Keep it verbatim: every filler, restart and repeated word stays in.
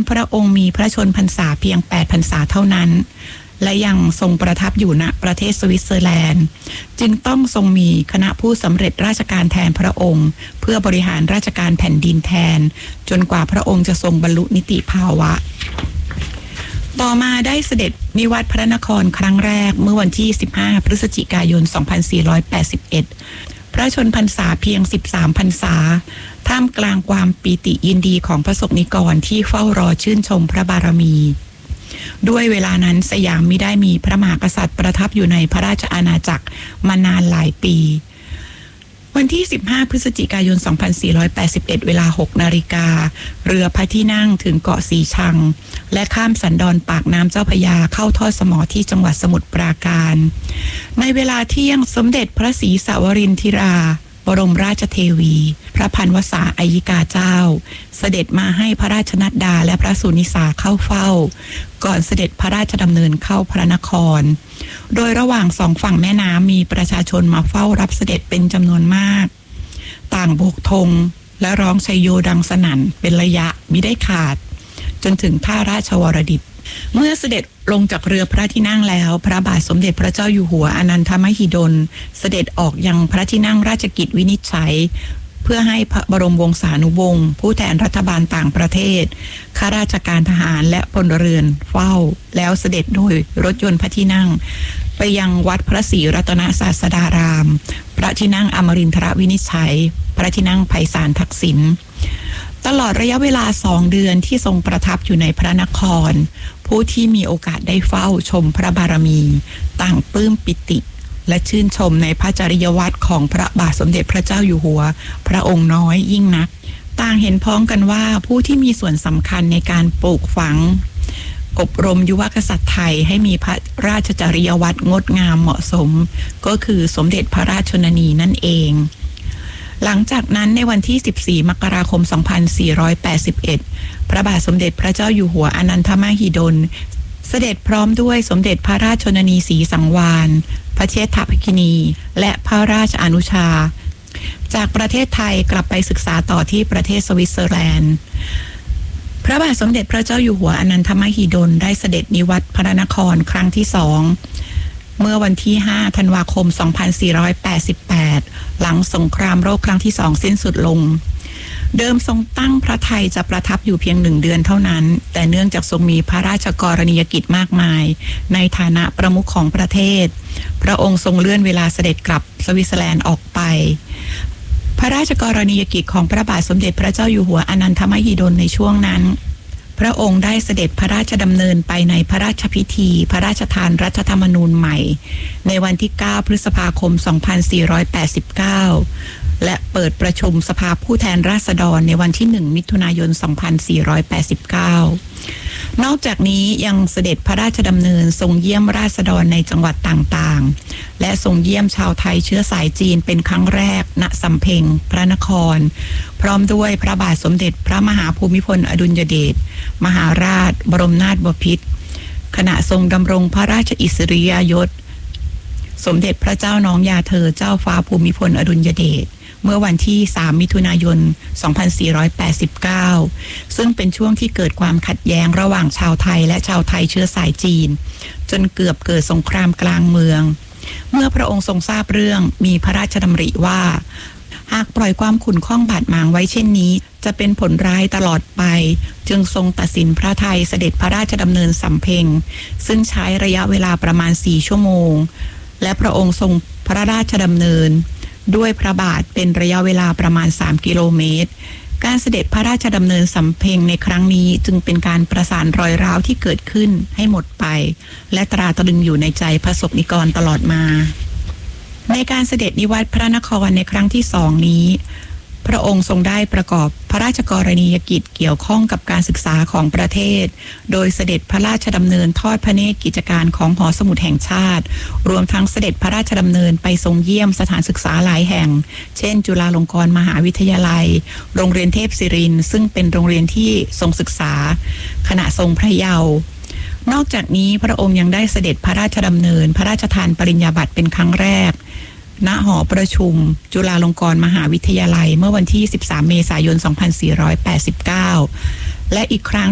พระองค์มีพระชนพรรษาเพียงแปดพรรษาเท่านั้นและยังทรงประทับอยู่ณประเทศสวิตเซอร์แลนด์จึงต้องทรงมีคณะผู้สำเร็จราชการแทนพระองค์เพื่อบริหารราชการแผ่นดินแทนจนกว่าพระองค์จะทรงบรรลุนิติภาวะต่อมาได้เสด็จนิวัตรพระนครครั้งแรกเมื่อวันที่สิบห้าพฤศจิกายนสองพันสี่ร้อยแปดสิบเอ็ดพระชนพรรษาเพียงสิบสามพรรษาท่ามกลางความปีติยินดีของพระสงฆ์นิกรที่เฝ้ารอชื่นชมพระบารมีด้วยเวลานั้นสยามมิได้มีพระมหากษัตริย์ประทับอยู่ในพระราชอาณาจักรมานานหลายปีวันที่สิบห้าพฤศจิกายนสองพันสี่ร้อยแปดสิบเอ็ดเวลาหกนาฬิกาเรือพระที่นั่งถึงเกาะสีชังและข้ามสันดอนปากน้ำเจ้าพระยาเข้าทอดสมอที่จังหวัดสมุทรปราการในเวลาเที่ยงสมเด็จพระศรีสวรินทราบรมราชเทวีพระพันวษาอัยยิกาเจ้าเสด็จมาให้พระราชนัดดาและพระสุนิสาเข้าเฝ้าก่อนเสด็จพระราชดำเนินเข้าพระนครโดยระหว่างสองฝั่งแม่น้ำมีประชาชนมาเฝ้ารับเสด็จเป็นจำนวนมากต่างโบกธงและร้องชัยโยดังสนั่นเป็นระยะมิได้ขาดจนถึงท่าราชวรดิตเมื่อเสด็จลงจากเรือพระที่นั่งแล้วพระบาทสมเด็จพระเจ้าอยู่หัวอนันทมหิดลเสด็จออกยังพระที่นั่งราชกิจวินิจฉัยเพื่อให้พระบรมวงศานุวงศ์ผู้แทนรัฐบาลต่างประเทศข้าราชการทหารและพลเรือนเฝ้าแล้วเสด็จโดยรถยนต์พระที่นั่งไปยังวัดพระศรีรัตนศาสดารามพระที่นั่งอมรินทรวินิจฉัยพระที่นั่งไพศาลทักษิณตลอดระยะเวลาสองเดือนที่ทรงประทับอยู่ในพระนครผู้ที่มีโอกาสได้เฝ้าชมพระบารมีต่างปลื้มปิติและชื่นชมในพระจริยวัตรของพระบาทสมเด็จพระเจ้าอยู่หัวพระองค์น้อยยิ่งนักต่างเห็นพ้องกันว่าผู้ที่มีส่วนสำคัญในการปลูกฝังอบรมยุวกษัตริย์ไทยให้มีพระราชจริยวัตรงดงามเหมาะสมก็คือสมเด็จพระราชชนนีนั่นเองหลังจากนั้นในวันที่สิบสี่มกราคมสองพันสี่ร้อยแปดสิบเอ็ดพระบาทสมเด็จพระเจ้าอยู่หัวอนันทมหิดลเสด็จพร้อมด้วยสมเด็จพระราชชนนีศรีสังวาลพระเชษฐภคินีและพระราชอนุชาจากประเทศไทยกลับไปศึกษาต่อที่ประเทศสวิตเซอร์แลนด์พระบาทสมเด็จพระเจ้าอยู่หัวอนันทมหิดลได้เสด็จนิวัตรพระนครครั้งที่สองเมื่อวันที่ห้าธันวาคมสองพันสี่ร้อยแปดสิบแปดหลังสงครามโลกครั้งที่สองสิ้นสุดลงเดิมทรงตั้งพระทัยจะประทับอยู่เพียงหนึ่งเดือนเท่านั้นแต่เนื่องจากทรงมีพระราชกรณียกิจมากมายในฐานะประมุขของประเทศพระองค์ทรงเลื่อนเวลาเสด็จกลับสวิตเซอร์แลนด์ออกไปพระราชกรณียกิจของพระบาทสมเด็จพระเจ้าอยู่หัวอนันทมหิดลในช่วงนั้นพระองค์ได้เสด็จพระราชดำเนินไปในพระราชพิธีพระราชทานรัฐธรรมนูญใหม่ในวันที่เก้าพฤษภาคมสองพันสี่ร้อยแปดสิบเก้าและเปิดประชุมสภาผู้แทนราษฎรในวันที่หนึ่งมิถุนายนสองพันสี่ร้อยแปดสิบเก้านอกจากนี้ยังเสด็จพระราชดำเนินทรงเยี่ยมราษฎรในจังหวัดต่างๆและทรงเยี่ยมชาวไทยเชื้อสายจีนเป็นครั้งแรกณสำเพ็งพระนครพร้อมด้วยพระบาทสมเด็จพระมหาภูมิพลอดุลยเดชมหาราชบรมนาถบพิตรขณะทรงดำรงพระราชอิสริยยศสมเด็จพระเจ้าน้องยาเธอเจ้าฟ้าภูมิพลอดุลยเดชเมื่อวันที่สามมิถุนายนสองพันสี่ร้อยแปดสิบเก้าซึ่งเป็นช่วงที่เกิดความขัดแย้งระหว่างชาวไทยและชาวไทยเชื้อสายจีนจนเกือบเกิดสงครามกลางเมืองเมื่อพระองค์ทรงทราบเรื่องมีพระราชดำริว่าหากปล่อยความขุ่นข้องบาดหมางไว้เช่นนี้จะเป็นผลร้ายตลอดไปจึงทรงตัดสินพระทัยเสด็จพระราชดำเนินสำเพ็งซึ่งใช้ระยะเวลาประมาณสี่ชั่วโมงและพระองค์ทรงพระราชดำเนินด้วยพระบาทเป็นระยะเวลาประมาณสามกิโลเมตรการเสด็จพระราชดำเนินสำเพ็งในครั้งนี้จึงเป็นการประสานรอยร้าวที่เกิดขึ้นให้หมดไปและตราตรึงอยู่ในใจพระสงฆ์นิกรตลอดมาในการเสด็จนิวัตรพระนครในครั้งที่สองนี้พระองค์ทรงได้ประกอบพระราชกรณียกิจเกี่ยวข้องกับการศึกษาของประเทศโดยเสด็จพระราชดำเนินทอดพระเนตรกิจการของหอสมุดแห่งชาติรวมทั้งเสด็จพระราชดำเนินไปทรงเยี่ยมสถานศึกษาหลายแห่งเช่นจุฬาลงกรณ์มหาวิทยาลัยโรงเรียนเทพศิรินทร์ซึ่งเป็นโรงเรียนที่ทรงศึกษาขณะทรงพระเยาว์นอกจากนี้พระองค์ยังได้เสด็จพระราชดำเนินพระราชทานปริญญาบัตรเป็นครั้งแรกณหอประชุมจุฬาลงกรณ์มหาวิทยาลัยเมื่อวันที่สิบสามเมษายนสองพันสี่ร้อยแปดสิบเก้าและอีกครั้ง